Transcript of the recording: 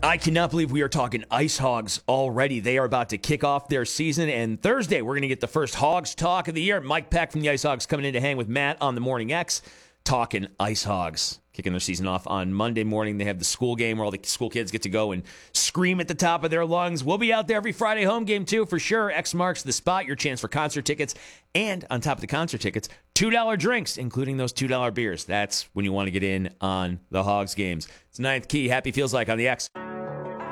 I cannot believe we are talking Ice Hogs already. They are about to kick off their season, and Thursday we're going to get the first Hogs talk of the year. Mike Peck from the Ice Hogs coming in to hang with Matt on the Morning X, talking Ice Hogs. Kicking their season off on Monday morning. They have the school game where all the school kids get to go and scream at the top of their lungs. We'll be out there every Friday home game, too, for sure. X marks the spot, your chance for concert tickets. And on top of the concert tickets, $2 drinks, including those $2 beers. That's when you want to get in on the Hogs games. It's Ninth Key. Happy Feels Like on the X.